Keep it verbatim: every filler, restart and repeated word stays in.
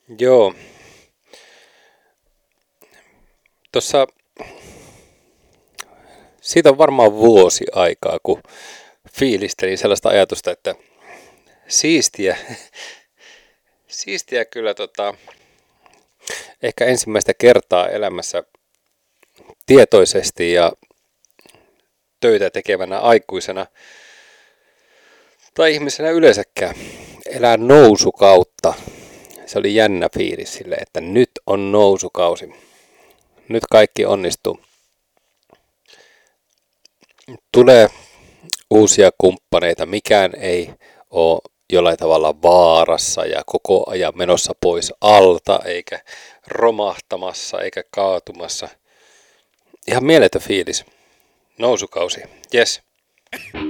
Joo. Tuossa siitä on varmaan vuosi aikaa, kun fiilistelin sellaista ajatusta, että siistiä, siistiä kyllä tota, ehkä ensimmäistä kertaa elämässä tietoisesti ja töitä tekevänä aikuisena tai ihmisenä yleensäkään elää nousukautta. Se oli jännä fiilis sille, että nyt on nousukausi. Nyt kaikki onnistuu. Tulee uusia kumppaneita, mikään ei ole jollain tavalla vaarassa ja koko ajan menossa pois alta, eikä romahtamassa, eikä kaatumassa. Ihan mieletön fiilis. Nousukausi. Yes.